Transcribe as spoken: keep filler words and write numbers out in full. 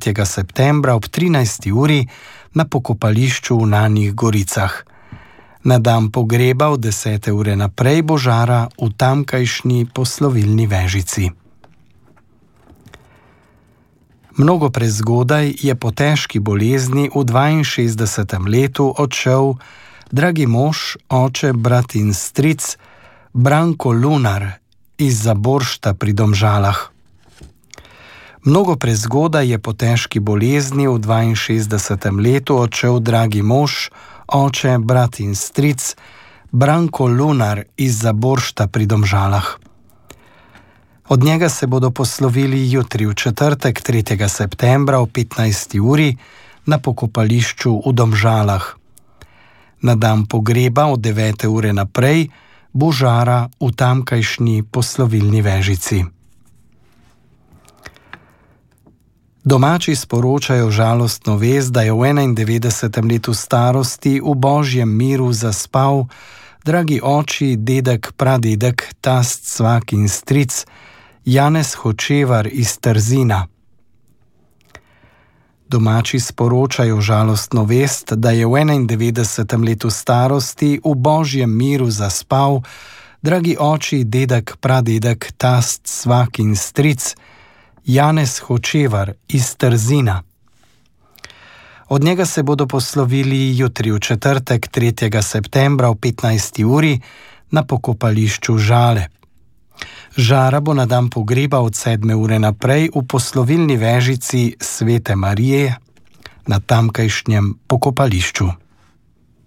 tretjega septembra ob trinajsti uri na pokopališču v Nanjih Goricah. Na dan pogreba od desete ure naprej bo žara v tamkajšnji poslovilni vežici. Mnogo prezgodaj je po težki bolezni v dvainšestdesetem letu odšel dragi mož, oče, brat in stric Branko Lunar iz Zaboršta pri Domžalah. Mnogo prezgodaj je po težki bolezni v dvainšestdesetem letu odšel dragi mož, oče, brat in stric Branko Lunar iz Zaboršta pri Domžalah. Od njega se bodo poslovili jutri v četrtek tretjega septembra ob petnajsti uri na pokopališču v Domžalah. Na dan pogreba od devete ure naprej bo žara v tamkajšnji poslovilni vežici. Domači sporočajo žalostno vest, da je v enaindevetdesetem letu starosti v božjem miru zaspal dragi oči, dedek, pradedek, tast, svak in stric Janez Hočevar iz Trzina. Domači sporočajo žalostno vest, da je v enaindevetdesetem letu starosti v božjem miru zaspal dragi oči, dedek, pradedek, tast, svak in stric Janez Hočevar iz Trzina. Od njega se bodo poslovili jutri v četrtek tretjega septembra ob petnajsti uri na pokopališču Žale. Žara bo na dan pogreba od sedme ure naprej v poslovilni vežici Svete Marije na tamkajšnjem pokopališču.